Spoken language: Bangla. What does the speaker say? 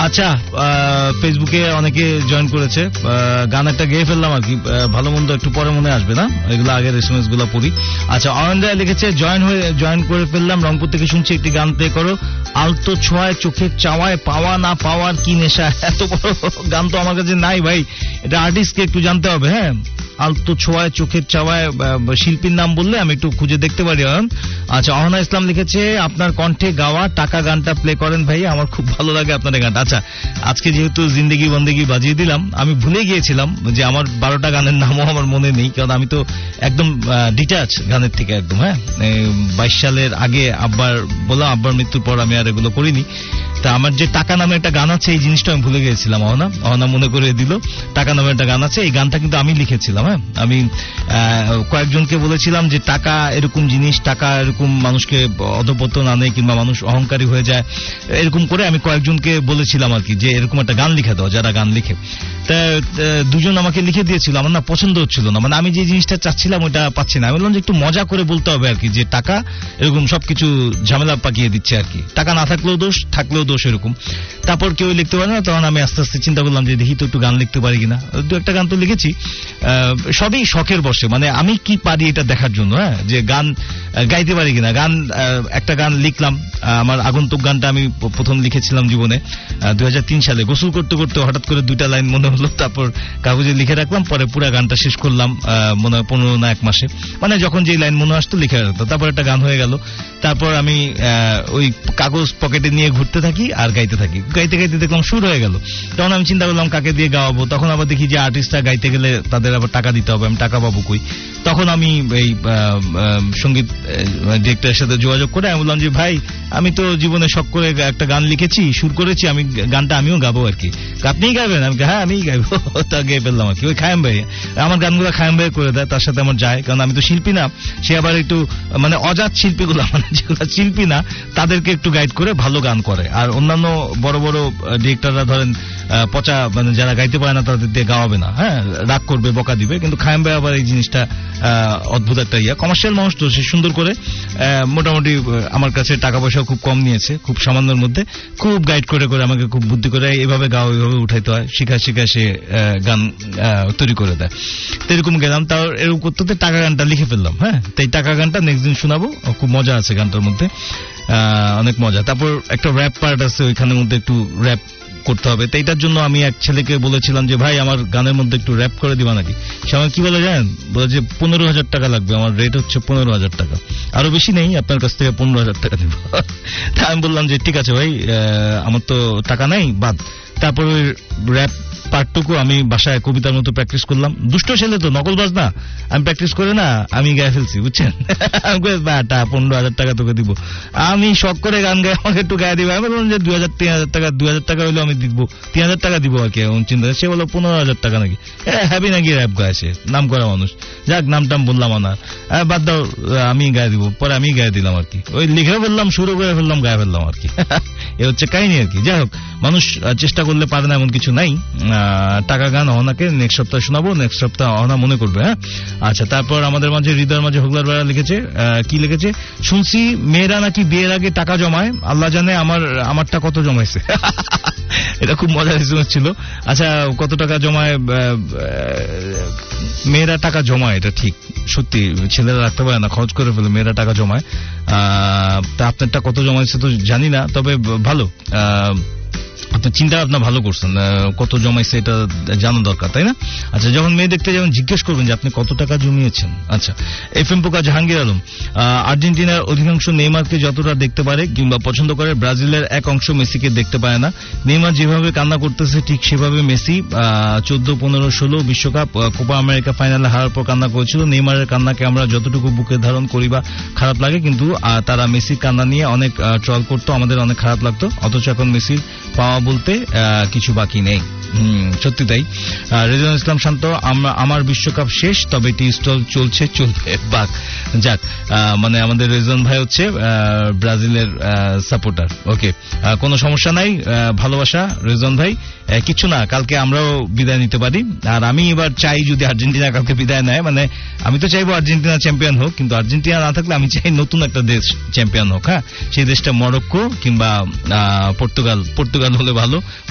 আচ্ছা, ফেসবুকে অনেকে জয়েন করেছে, গান একটা গেয়ে ফেললাম আর কি, ভালো মন্দ একটু পরে মনে আসবে না, এগুলো আগের এসএমএস গুলো পড়ি। আচ্ছা, অয়ন লিখেছে জয়েন করে ফেললাম, রংপুর থেকে শুনছি, একটি গান প্লে করো। আলতো ছোঁয়ায় চোখের চাওয়ায় পাওয়া না পাওয়ার কি নেশা। এত বড় গান তো আমার কাছে নাই ভাই, এটা আর্টিস্টকে একটু জানতে হবে। হ্যাঁ, আলতো ছোঁয়ায় চোখের চাওয়ায় শিল্পীর নাম বললে আমি একটু খুঁজে দেখতে পারি। আচ্ছা, অহনা ইসলাম লিখেছে আপনার কণ্ঠে গাওয়া টাকা গানটা প্লে করেন ভাই, আমার খুব ভালো লাগে আপনার গানটা। আচ্ছা, আজকে যেহেতু জিন্দেগি বন্দেগি বাজিয়ে দিলাম, আমি ভুলে গিয়েছিলাম যে আমার 12টা গানের নামও আমার মনে নেই, কারণ আমি তো একদম ডিটাচ গানের থেকে একদম। হ্যাঁ, 22 সালের আগে আব্বার মৃত্যুর পর আমি আর এগুলো করিনি। তা আমার যে টাকা নামে একটা গান আছে, এই জিনিসটা আমি ভুলে গিয়েছিলাম। অহনা মনে করে দিল, টাকা নামে একটা গান আছে, এই গানটা কিন্তু আমি লিখেছিলাম। হ্যাঁ, আমি কয়েকজনকে বলেছিলাম যে টাকা এরকম জিনিস, টাকা এরকম মানুষকে অধপতন আনে কিংবা মানুষ অহংকারী হয়ে যায়, এরকম করে আমি কয়েকজনকে বলেছিলাম আর কি, যে এরকম একটা গান লিখে দাও, যারা গান লিখে। তা দুজন আমাকে লিখে দিয়েছিল, আমার না পছন্দ হচ্ছিল না, মানে আমি যে জিনিসটা চাচ্ছিলাম ওটা পাচ্ছি না। আমি বললাম যে একটু মজা করে বলতে হবে আর কি, যে টাকা এরকম সবকিছু ঝামেলা পাকিয়ে দিচ্ছে আর কি, টাকা না থাকলেও দোষ, থাকলেও দোষ, এরকম। তারপর কেউ লিখতে পারে না, তখন আমি আস্তে আস্তে চিন্তা করলাম যে দেখি তো একটু গান লিখতে পারি কিনা। দু একটা গান তো লিখেছি, সবই শখের বসে, মানে আমি কি পারি এটা দেখার জন্য। হ্যাঁ, যে গান গাইতে পারি কিনা। একটা গান লিখলাম, আমার আগন্তুক গানটা আমি প্রথম লিখেছিলাম জীবনে 2003 সালে, গোসল করতে করতে হঠাৎ করে 2টা লাইন মনে হলো, তারপর কাগজে লিখে রাখলাম, পরে পুরো গানটা শেষ করলাম মনে হয় 15 না 1 মাসে, মানে যখন যে লাইন মনে আসতো লিখে রাখতো, তারপর একটা গান হয়ে গেল। তারপর আমি ওই কাগজ পকেটে নিয়ে ঘুরতে থাকি আর গাইতে থাকি, গাইতে গাইতে দেখলাম সুর হয়ে গেল। তখন আমি চিন্তা করলাম কাকে দিয়ে গাওয়াবো, তখন আবার দেখি যে আর্টিস্টরা গাইতে গেলে তাদের আবার টাকা দিতে হবে, আমি টাকা পাবো কই। তখন আমি এই সঙ্গীত ডিরেক্টরের সাথে যোগাযোগ করে আমি বললাম যে ভাই, আমি তো জীবনে শখ করে একটা গান লিখেছি, সুর করেছি, আমি গানটা আমিও গাবো আর কি, আপনিই গাইবেন? আমি হ্যাঁ আমিই গাইবো। তা গেয়ে ফেললাম আর কি। ওই খায়েম ভাই আমার গানগুলো খায়েম ভাই করে দেয়, তার সাথে আমার যায়, কারণ আমি তো শিল্পী না, সে আবার একটু মানে অজাত শিল্পীগুলো, মানে যেগুলো শিল্পী না তাদেরকে একটু গাইড করে ভালো গান করে। আর অন্যান্য বড় বড় ডিরেক্টররা ধরেন পচা, মানে যারা গাইতে পারে না তাদের দিয়ে গাওয়াবে না, হ্যাঁ রাগ করবে, বকা দিবে। কিন্তু খায়েম ভাই আবার এই জিনিসটা অদ্ভুত একটা কমার্শিয়াল মানুষ তো, সে সুন্দর করে মোটামুটি আমার কাছে টাকা পয়সা খুব কম নিয়েছে, খুব সামান্যর মধ্যে খুব গাইড করে করে আমাকে খুব বুদ্ধি করে এভাবে গাও, এভাবে উঠাইতে হয়, শিখা সে গান তৈরি করে দেয়। তো এরকম গেলাম, তাও এরকম করতে টাকা গানটা লিখে ফেললাম। হ্যাঁ, তাই টাকা গানটা নেক্সট দিন শোনাবো, খুব মজা আছে গানটার মধ্যে, অনেক মজা। তারপর একটা র্যাপ পার্ট আছে, ওইখানের মধ্যে একটু র্যাপ করতে হবে। তো এইটার জন্য আমি এক ছেলেকে বলেছিলাম যে ভাই আমার গানের মধ্যে একটু র্যাপ করে দিবা নাকি। সে আমাকে কি বলে জানেন, বলে যে 15,000 টাকা লাগবে, আমার রেট হচ্ছে 15,000 টাকা, আরো বেশি নেই, আপনার কাছ থেকে 15,000 টাকা দিব। তা আমি বললাম যে ঠিক আছে ভাই, আমার তো টাকা নাই, বাদ। তারপর ওই র্যাপ পার্টটুকু আমি বাসায় কবিতার মতো প্র্যাকটিস করলাম। দুষ্ট ছেলে তো, নকলবাজ না, আমি প্র্যাকটিস করে না আমি গায়ে ফেলছি, বুঝছেন। 15,000 টাকা তোকে দিব, আমি শখ করে গান গাই, আমাকে একটু গায়ে দিব। আমি বললাম যে 2,000-3,000 টাকা, 2,000 টাকা হইলে আমি দিব, 3,000 টাকা দিব আর কি, এমন চিন্তা। সে বলো 15,000 টাকা নাকি, হ্যাপি নাকি র্যাপ গায়, সে নাম করা মানুষ, যাক নাম টাম বললাম না, বাদ দাও, আমি গায়ে দিব। পরে আমি গায়ে দিলাম আর কি, ওই লিখে ফেললাম, শুরু করে ফেললাম, গায়ে ফেললাম আর কি। এ হচ্ছে কাহিনী আর কি। যাই হোক, মানুষ চেষ্টা করলে পারে না এমন কিছু নাই। টাকা গান অহনাকে নেক্সট সপ্তাহে শোনাবো, নেক্সট সপ্তাহ অহনা মনে করবে। হ্যাঁ, আচ্ছা। তারপর আমাদের মাঝে হৃদয়ের মাঝে হোগলার বেড়া লিখেছে, কি লিখেছে, শুনছি মেয়েরা নাকি বিয়ের আগে টাকা জমায়, আল্লাহ জানে আমারটা কত জমাইছে। এটা খুব মজার ছিল। আচ্ছা, কত টাকা জমায় মেয়েরা? টাকা জমায়, এটা ঠিক, সত্যি, ছেলেরা রাখতে পারে না, খরচ করে ফেলে, মেয়েরা টাকা জমায়। তা আপনারটা কত জমাইছে তো জানি না, তবে ভালো, আপনি চিন্তা ভাবনা ভালো করছেন, কত জমাইছে এটা জানা দরকার, তাই না? আচ্ছা, যখন মেয়ে দেখতে যাবেন জিজ্ঞেস করবেন যে আপনি কত টাকা জমিয়েছেন। আচ্ছা, এফএম পোকা জাহাঙ্গীর আলম, আর্জেন্টিনার অধিকাংশ নেইমারকে যতটা দেখতে পারে কিংবা পছন্দ করে, ব্রাজিলের এক অংশ মেসিকে দেখতে পায় না। নেইমার যেভাবে কান্না করতেছে ঠিক সেভাবে মেসি 14, 15, 16 বিশ্বকাপ, কোপা আমেরিকা ফাইনালে হারার পর কান্না করেছিল। নেইমারের কান্নাকে আমরা যতটুকু বুকে ধারণ করি বা খারাপ লাগে, কিন্তু তারা মেসির কান্না নিয়ে অনেক ট্রল করতো, আমাদের অনেক খারাপ লাগতো। অথচ এখন মেসির পাওয়া বলতে কিছু বাকি নেই। সত্যি তাই। রেজওয়ান ইসলাম শান্ত, আমার বিশ্বকাপ শেষ, তবে টি স্টল চলবে। বাক, যাক, মানে আমাদের রেজওয়ান ভাই হচ্ছে ব্রাজিলের সাপোর্টার। ওকে, কোনো সমস্যা নাই, ভালোবাসা রেজওয়ান ভাই, কিছু না, কালকে আমরাও বিদায় নিতে পারি। আর আমি এবার চাই যদি আর্জেন্টিনা কালকে বিদায় নেয়, মানে আমি তো চাইবো আর্জেন্টিনা চ্যাম্পিয়ন হোক, কিন্তু আর্জেন্টিনা না থাকলে আমি চাই নতুন একটা দেশ চ্যাম্পিয়ন হোক। হ্যাঁ, সেই দেশটা মরক্কো কিংবা পর্তুগাল হলে ভালো।